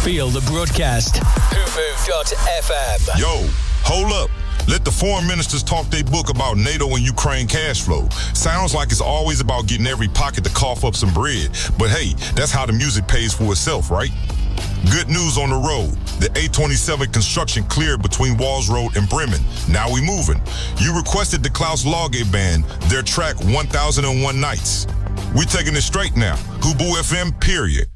Feel the broadcast. Hoopoo.fm. Yo, hold up. Let the foreign ministers talk their book about NATO and Ukraine cash flow. Sounds like it's always about getting every pocket to cough up some bread. But hey, that's how the music pays for itself, right? Good news on the road. The A27 construction cleared between Walls Road and Bremen. Now we moving. You requested the Klaus Lage Band, their track 1001 Nights. We taking it straight now. Hoopoo FM, period.